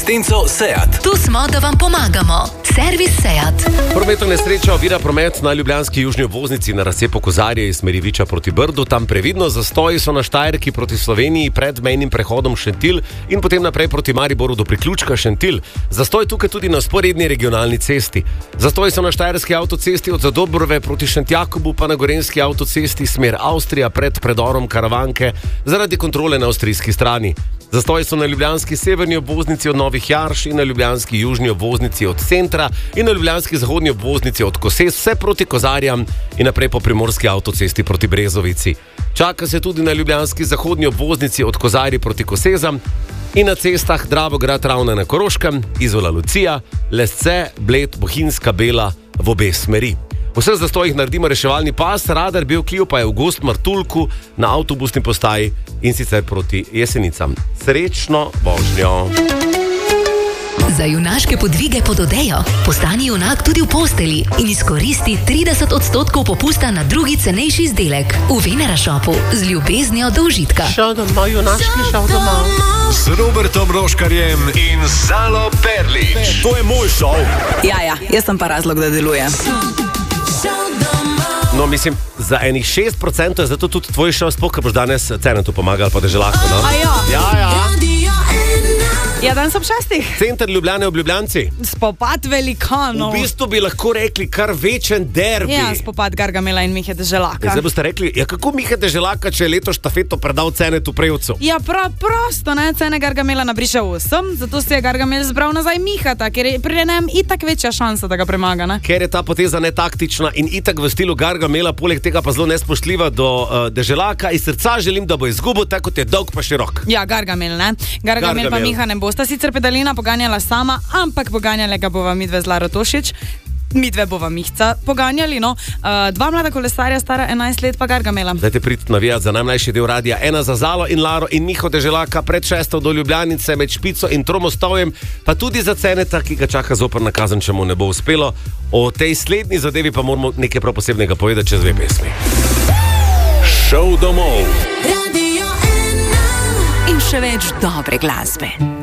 asistenco SEAT. Tu smo, da vam pomagamo. Servis SEAT. Prometna nesreča ovira promet na ljubljanski južni obvoznici na razcepu Kozarje iz smeri Viča proti Brdu. Tam previdno, zastoji so na Štajerki proti Sloveniji pred mejnim prehodom Šentilj in potem naprej proti Mariboru do priključka Šentilj. Zastoj tukaj tudi na vzporedni regionalni cesti. Zastoji so na Štajerski avtocesti od Zadobrove proti Šentjakobu pa na Gorenjski avtocesti smer Avstrija pred predorom Karavanke zaradi kontrole na avstrijski strani. Zastoji so na ljubljanski severni obvoznici od Novih Jarš in na ljubljanski južni obvoznici od centra in na ljubljanski zahodni obvoznici od Koses vse proti Kozarjam in naprej po primorski avtocesti proti Brezovici. Čaka se tudi na ljubljanski zahodni obvoznici od Kozarji proti Kosezam in na cestah Dravograd Ravne na Koroškem, Izola Lucija, Lesce, Bled, Bohinjska Bela v obe smeri. V vseh zastojih naredimo reševalni pas, radar Biokliju pa je v Gost Martuljku na avtobusni postaji in sicer proti Jesenicam. Srečno vožnjo! Za junaške podvige pod odejo postani junak tudi v posteli in izkoristi 30% popusta na drugi cenejši izdelek v Venera Shopu z ljubeznijo do užitka. Šel domov, junaški, šel domov. Z Robertom Roškarjem in Zalo Perlič. To je moj šov. Ja, jaz sem pa razlog, da delujem. No, mislim, za enih 6% je zato tudi tvoj šov, sploh, ker boš danes Cenetu pomagal po deželaku, no? Ja. Ja, danes ob 6. Center Ljubljane ob Ljubljanci. Spopad velikanov. V bistvu bi lahko rekli kar večen derbi. Ja, spopad Gargamela in Mihe Deželaka. Zdaj boste rekli, kako Mihe Deželaka, če je letos štafeto predal Cenetu Prevcu? Ja, prosto, ne, cene Gargamela nabriše 8, zato si je Gargamel zbral nazaj Mihata, ker je pri njem itak večja šansa, da ga premaga, ne? Ker je ta poteza netaktična in itak v stilu Gargamela, poleg tega pa zelo nespoštljiva do Deželaka. Iz srca želim, da bo izgubil, tako kot je dolg pa širok. Ja, Gargamel, ne? Gargamel pa Miha ne bosta sicer pedalina poganjala sama, ampak poganjale ga bova midve z Laro Tošič. Midve bova Mihca poganjali, no. Dva mlada kolesarja, stara 11 let, pa Gargamela. Dajte priti navijati za najmlajši del radia. Ena za Zalo in Laro in Miho Deželaka pred 6. do Ljubljanice med Špico in Tromostovjem, pa tudi za Ceneta, ki ga čaka zoprna kazen, če mu ne bo uspelo. O tej slednji zadevi pa moramo nekaj prav posebnega povedati čez 2 pesmi. Šov domov. In še več dobre glasbe.